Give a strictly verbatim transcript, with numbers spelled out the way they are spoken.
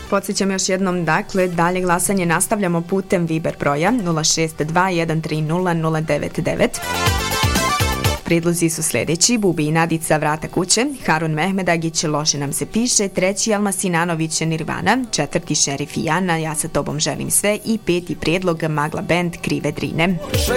Podsjećam još jednom, dakle, dalje glasanje nastavljamo putem Viber broja nula šest dva jedan tri nula nula devet devet. Predlozi su sljedeći: Bubi i Nadica, Vrata kuće, Harun Mehmedagić, Loše nam se piše, treći Alma Sinanović, Nirvana, četvrti Šerif i Jana, Ja sa tobom želim sve i peti predlog Magla Band, Krive drine.